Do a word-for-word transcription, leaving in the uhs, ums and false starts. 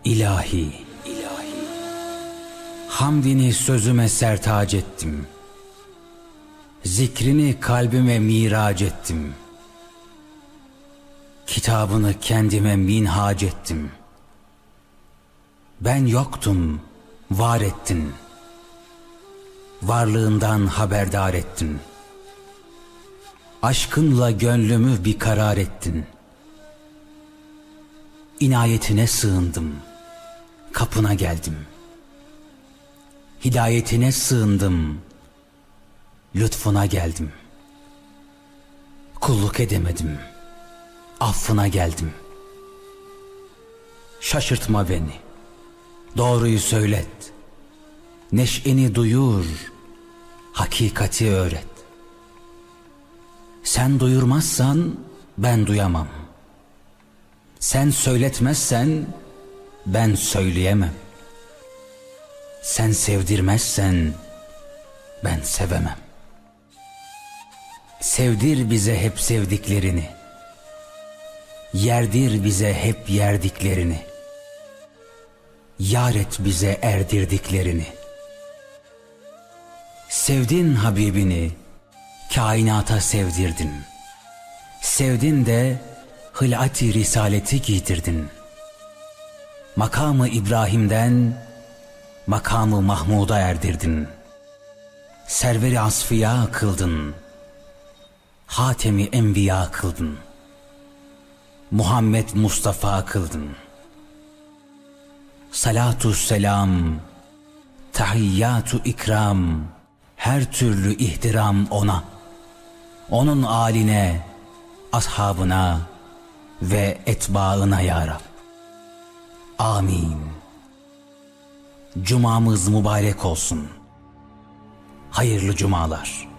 İlahi, ilahi, hamdini sözüme sertac ettim. Zikrini kalbime mirac ettim. Kitabını kendime minhac ettim. Ben yoktum, var ettin. Varlığından haberdar ettin. Aşkınla gönlümü bir karar ettin. İnayetine sığındım, kapına geldim. Hidayetine sığındım, lütfuna geldim. Kulluk edemedim, affına geldim. Şaşırtma beni, doğruyu söylet. Neşeni duyur, hakikati öğret. Sen duyurmazsan ben duyamam. Sen söyletmezsen ben söyleyemem. Sen sevdirmezsen ben sevemem. Sevdir bize hep sevdiklerini. Yerdir bize hep yerdiklerini. Yar et bize erdirdiklerini. Sevdin Habibini, kainata sevdirdin. Sevdin de hılat-i risaleti giydirdin. Makamı İbrahim'den makamı Mahmud'a erdirdin. Server-i asfiya kıldın. Hatemi enbiya kıldın. Muhammed Mustafa kıldın. Salatu selam, tahiyyatu ikram, her türlü ihtiram ona, onun âline, ashabına ve etbaına ya Rab. Amin. Cumamız mübarek olsun. Hayırlı cumalar.